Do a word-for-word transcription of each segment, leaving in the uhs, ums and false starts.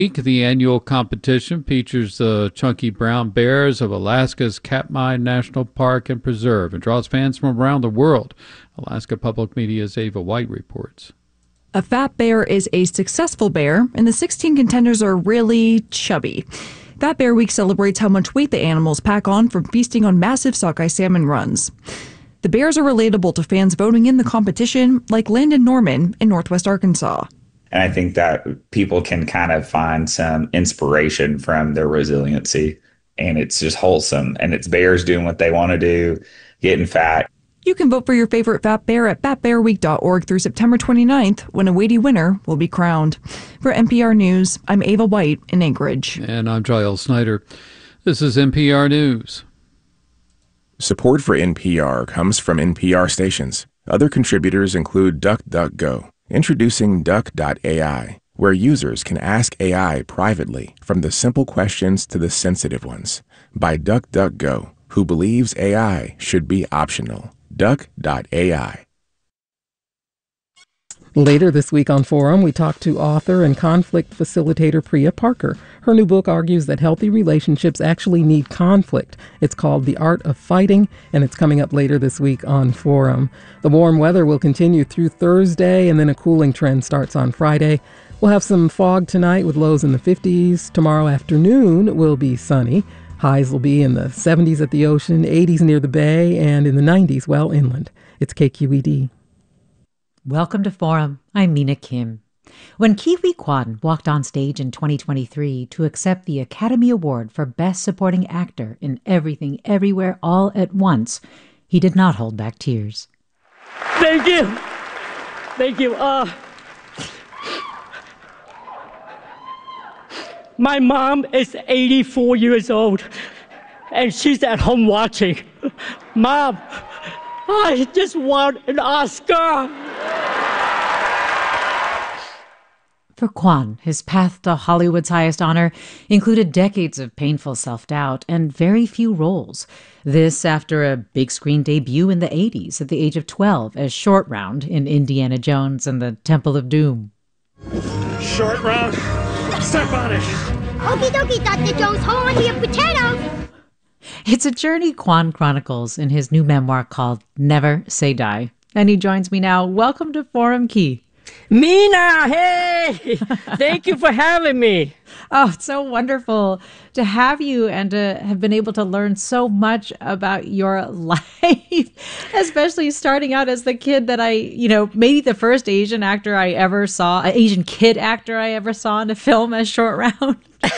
The annual competition features the chunky brown bears of Alaska's Katmai National Park and Preserve and draws fans from around the world. Alaska Public Media's Ava White reports. A fat bear is a successful bear, and the sixteen contenders are really chubby. Fat Bear Week celebrates how much weight the animals pack on from feasting on massive sockeye salmon runs. The bears are relatable to fans voting in the competition, like Landon Norman in Northwest Arkansas. And I think that people can kind of find some inspiration from their resiliency. And it's just wholesome. And it's bears doing what they want to do, getting fat. You can vote for your favorite fat bear at fat bear week dot org through September twenty-ninth, when a weighty winner will be crowned. For N P R News, I'm Ava White in Anchorage. And I'm Giles Snyder. This is N P R News. Support for N P R comes from N P R stations. Other contributors include DuckDuckGo. Introducing Duck dot A I, where users can ask A I privately, from the simple questions to the sensitive ones, by DuckDuckGo, who believes A I should be optional. Duck dot A I. Later this week on Forum, we talk to author and conflict facilitator Priya Parker. Her new book argues that healthy relationships actually need conflict. It's called The Art of Fighting, and it's coming up later this week on Forum. The warm weather will continue through Thursday, and then a cooling trend starts on Friday. We'll have some fog tonight with lows in the fifties. Tomorrow afternoon will be sunny. Highs will be in the seventies at the ocean, eighties near the bay, and in the nineties well inland. It's K Q E D. Welcome to Forum. I'm Mina Kim. When Ke Huy Quan walked on stage in twenty twenty-three to accept the Academy Award for Best Supporting Actor in Everything Everywhere All at Once, he did not hold back tears. Thank you. Thank you. Uh, my mom is eighty-four years old, and she's at home watching. Mom, I just want an Oscar. For Quan, his path to Hollywood's highest honor included decades of painful self-doubt and very few roles. This after a big screen debut in the eighties at the age of twelve as Short Round in Indiana Jones and the Temple of Doom. Short Round, step on it. Okie dokie, Doctor Jones, hold on to your potato. It's a journey Quan chronicles in his new memoir called Never Say Die. And he joins me now. Welcome to Forum, Ke. Mina, hey! Thank you for having me. Oh, it's so wonderful to have you and to have been able to learn so much about your life, especially starting out as the kid that I, you know, maybe the first Asian actor I ever saw, an Asian kid actor I ever saw in a film as Short Round.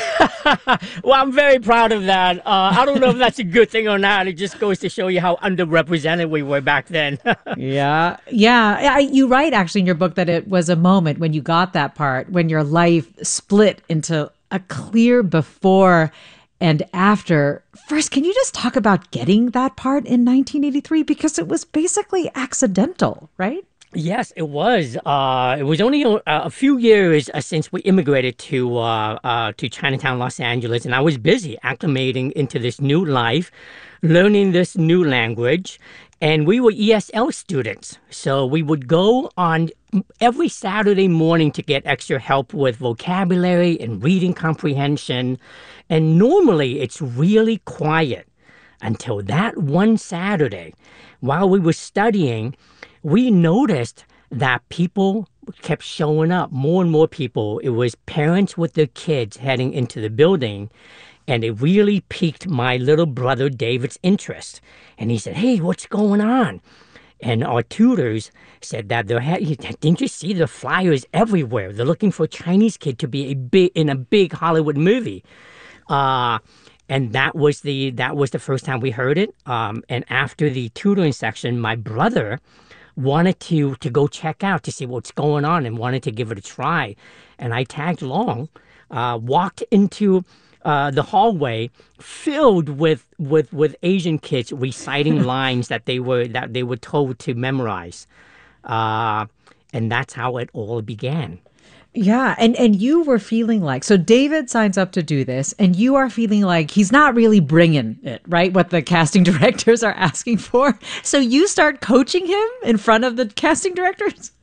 Well, I'm very proud of that. Uh, I don't know if that's a good thing or not. It just goes to show you how underrepresented we were back then. Yeah. Yeah. I, you write actually in your book that it was a moment when you got that part, when your life split into a clear before and after. First, can you just talk about getting that part in nineteen eighty-three? Because it was basically accidental, right? Yes, it was. Uh, it was only a, a few years uh, since we immigrated to uh, uh, to Chinatown, Los Angeles, and I was busy acclimating into this new life, learning this new language, and we were E S L students. So we would go on every Saturday morning to get extra help with vocabulary and reading comprehension, and normally it's really quiet until that one Saturday. While we were studying, we noticed that people kept showing up, more and more people. It was parents with their kids heading into the building, and it really piqued my little brother David's interest. And he said, "Hey, what's going on?" And our tutors said that there had, didn't you see the flyers everywhere? They're looking for a Chinese kid to be a big in a big Hollywood movie. Uh, and that was the that was the first time we heard it. Um, and after the tutoring section, my brother wanted to to go check out to see what's going on and wanted to give it a try. And I tagged along, uh, walked into uh, the hallway filled with, with, with Asian kids reciting lines that they were that they were told to memorize. Uh, and that's how it all began. Yeah, and, and you were feeling like, so David signs up to do this, and you are feeling like he's not really bringing it, right? What the casting directors are asking for. So you start coaching him in front of the casting directors?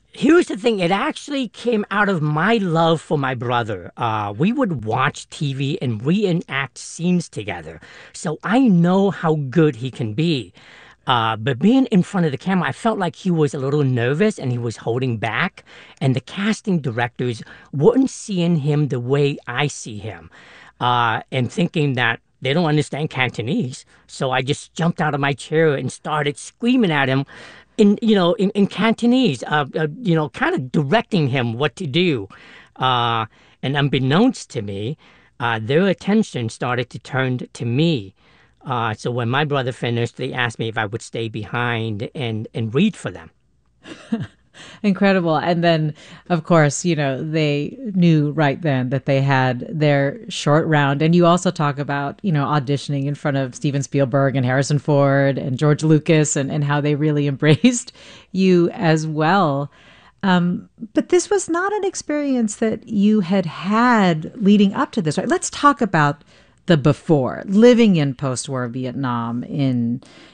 Here's the thing. It actually came out of my love for my brother. Uh, we would watch T V and reenact scenes together. So I know how good he can be. Uh, but being in front of the camera, I felt like he was a little nervous and he was holding back. And the casting directors weren't seeing him the way I see him. Uh, and thinking that they don't understand Cantonese. So I just jumped out of my chair and started screaming at him in, you know, in, in Cantonese, uh, uh, you know, kind of directing him what to do. Uh, and unbeknownst to me, uh, their attention started to turn to me. Uh, so when my brother finished, they asked me if I would stay behind and, and read for them. Incredible. And then, of course, you know, they knew right then that they had their short round. And you also talk about, you know, auditioning in front of Steven Spielberg and Harrison Ford and George Lucas and, and how they really embraced you as well. Um, but this was not an experience that you had had leading up to this, right? Let's talk about the before, living in post-war Vietnam in